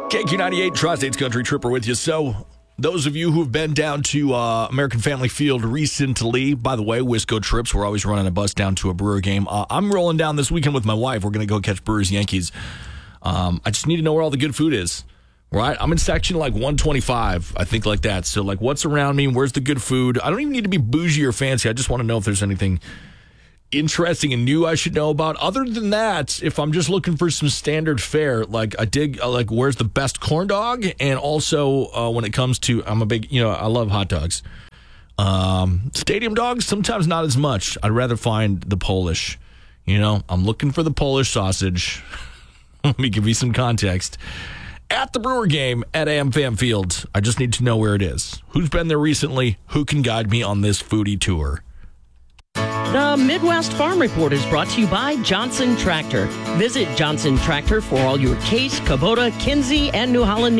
KQ98, Tri-States Country Tripper with you. So, those of you who've been down to American Family Field recently, by the way, Wisco trips, we're always running a bus down to a Brewer game. I'm rolling down this weekend with my wife. We're going to go catch Brewers Yankees. I just need to know where all the good food is, right? I'm in section like 125, I think, like that. So, like, what's around me? Where's the good food? I don't even need to be bougie or fancy. I just want to know if there's anything interesting and new I should know about. Other than that, if I'm just looking for some standard fare, like I dig, like where's the best corn dog, and also when it comes to, I'm a big, I love hot dogs. Stadium dogs, sometimes not as much. I'd rather find the Polish. I'm looking for the Polish sausage. Let me give you some context. At the Brewer game at AmFam Field, I just need to know where it is. Who's been there recently? Who can guide me on this foodie tour? The Midwest Farm Report is brought to you by Johnson Tractor. Visit Johnson Tractor for all your Case, Kubota, Kinsey, and New Holland